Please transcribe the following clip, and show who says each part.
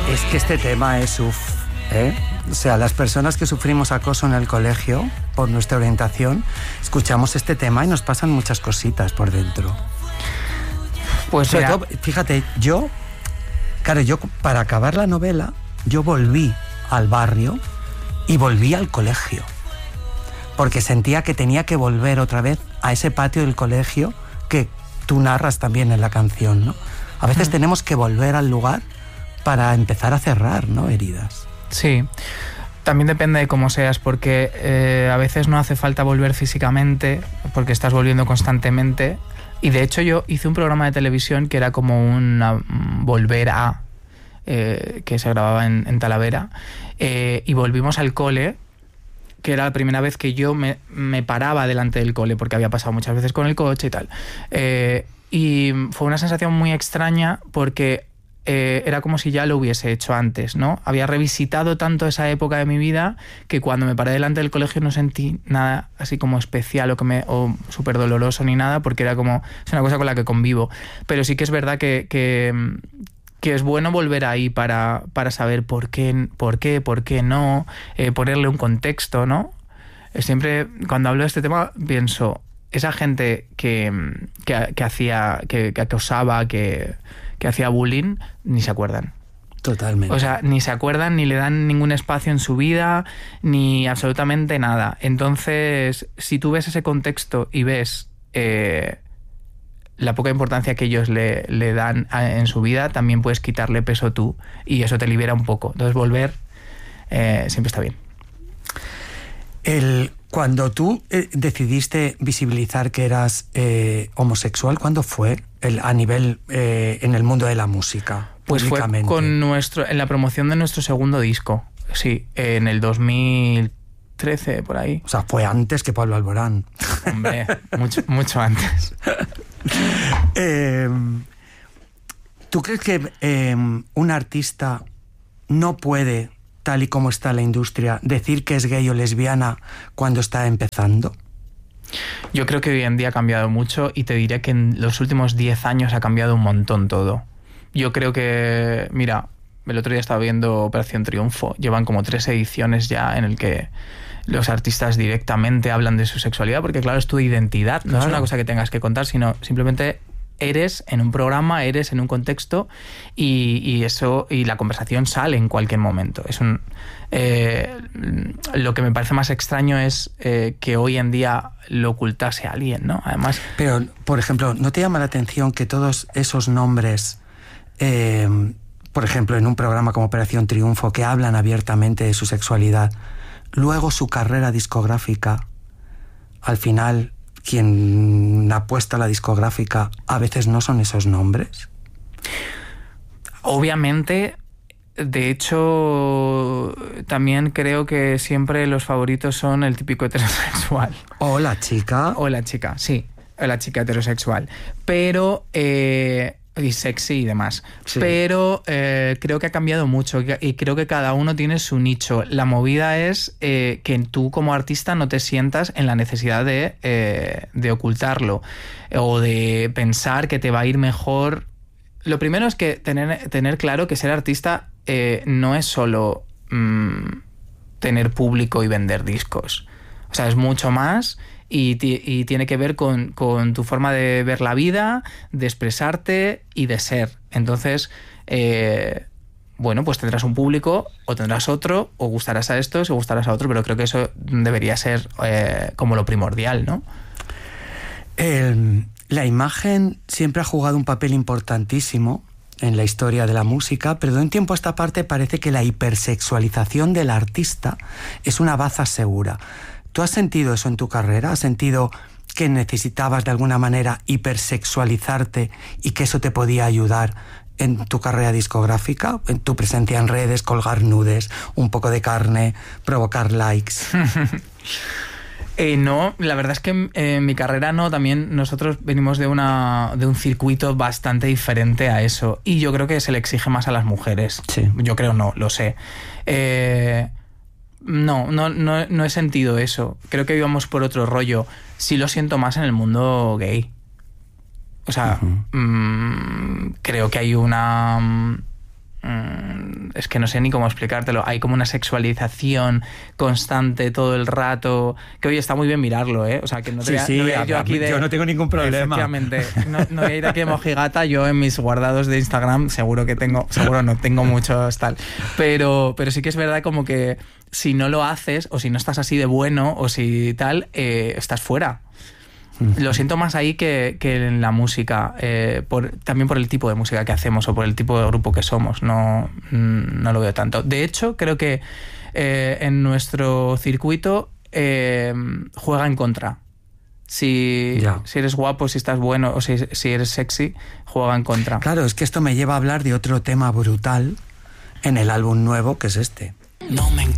Speaker 1: Es que este tema es ¿eh? O sea, las personas que sufrimos acoso en el colegio por nuestra orientación, escuchamos este tema y nos pasan muchas cositas por dentro.
Speaker 2: Pues
Speaker 1: sobre todo, fíjate, yo para acabar la novela, yo volví al barrio y volví al colegio. Porque sentía que tenía que volver otra vez a ese patio del colegio que tú narras también en la canción, ¿no? A veces tenemos que volver al lugar para empezar a cerrar, ¿no? Heridas.
Speaker 2: Sí, también depende de cómo seas, porque a veces no hace falta volver físicamente, porque estás volviendo constantemente. Y de hecho yo hice un programa de televisión que era como una volver a, que se grababa en Talavera, y volvimos al cole, que era la primera vez que yo me paraba delante del cole, porque había pasado muchas veces con el coche y tal. Y fue una sensación muy extraña porque era como si ya lo hubiese hecho antes, ¿no? Había revisitado tanto esa época de mi vida que cuando me paré delante del colegio no sentí nada así como especial o súper doloroso ni nada, porque era como, es una cosa con la que convivo. Pero sí que es verdad que es bueno volver ahí para saber por qué no, ponerle un contexto, ¿no? Siempre cuando hablo de este tema pienso, esa gente que acosaba, que hacía bullying, ni se acuerdan.
Speaker 1: Totalmente.
Speaker 2: O sea, ni se acuerdan, ni le dan ningún espacio en su vida, ni absolutamente nada. Entonces, si tú ves ese contexto y ves la poca importancia que ellos le dan en su vida, también puedes quitarle peso tú y eso te libera un poco. Entonces, volver siempre está bien.
Speaker 1: Cuando tú decidiste visibilizar que eras homosexual, ¿cuándo fue a nivel en el mundo de la música?
Speaker 2: Pues fue en la promoción de nuestro segundo disco, sí, en el 2013, por ahí.
Speaker 1: O sea, fue antes que Pablo Alborán.
Speaker 2: Hombre, mucho antes.
Speaker 1: ¿Tú crees que un artista no puede, tal y como está la industria, decir que es gay o lesbiana cuando está empezando?
Speaker 2: Yo creo que hoy en día ha cambiado mucho y te diré que en los últimos 10 años ha cambiado un montón todo. Yo creo que, mira, el otro día estaba viendo Operación Triunfo, llevan como 3 ediciones ya en el que los artistas directamente hablan de su sexualidad, porque claro, es tu identidad, no es una cosa que tengas que contar, sino simplemente eres en un programa, eres en un contexto y eso, y la conversación sale en cualquier momento. Lo que me parece más extraño es que hoy en día lo ocultase a alguien, ¿no? Además.
Speaker 1: Pero, por ejemplo, ¿no te llama la atención que todos esos nombres, por ejemplo, en un programa como Operación Triunfo, que hablan abiertamente de su sexualidad, luego su carrera discográfica, al final quien apuesta a la discográfica a veces no son esos nombres?
Speaker 2: Obviamente, de hecho, también creo que siempre los favoritos son el típico heterosexual.
Speaker 1: O la chica.
Speaker 2: O la chica, sí. O la chica heterosexual. Pero y sexy y demás. Sí. Pero creo que ha cambiado mucho y creo que cada uno tiene su nicho. La movida es que tú como artista no te sientas en la necesidad de ocultarlo o de pensar que te va a ir mejor. Lo primero es que tener claro que ser artista no es solo tener público y vender discos. O sea, es mucho más. Y tiene que ver con tu forma de ver la vida, de expresarte y de ser. Entonces, bueno, pues tendrás un público o tendrás otro, o gustarás a estos o gustarás a otro, pero creo que eso debería ser como lo primordial, ¿no?
Speaker 1: La imagen siempre ha jugado un papel importantísimo en la historia de la música, pero de un tiempo a esta parte parece que la hipersexualización del artista es una baza segura. ¿Tú has sentido eso en tu carrera? ¿Has sentido que necesitabas de alguna manera hipersexualizarte y que eso te podía ayudar en tu carrera discográfica? En tu presencia en redes, colgar nudes, un poco de carne, provocar likes.
Speaker 2: No, la verdad es que en mi carrera no. También nosotros venimos de un circuito bastante diferente a eso. Y yo creo que se le exige más a las mujeres.
Speaker 1: Sí.
Speaker 2: Yo creo no, lo sé. No he sentido eso. Creo que íbamos por otro rollo. Sí lo siento más en el mundo gay. O sea, creo que hay una es que no sé ni cómo explicártelo. Hay como una sexualización constante todo el rato, que oye, está muy bien mirarlo, ¿eh? O sea, que no te voy a ir yo aquí de...
Speaker 1: Yo no tengo ningún problema.
Speaker 2: Efectivamente, no voy a ir aquí de mojigata. Yo en mis guardados de Instagram seguro no tengo muchos tal, pero sí que es verdad como que si no lo haces, o si no estás así de bueno, o si tal, estás fuera. Lo siento más ahí que en la música, también por el tipo de música que hacemos o por el tipo de grupo que somos. No lo veo tanto. De hecho, creo que en nuestro circuito juega en contra. Si eres guapo, si estás bueno o si eres sexy, juega en contra.
Speaker 1: Claro, es que esto me lleva a hablar de otro tema brutal en el álbum nuevo, que es este. No me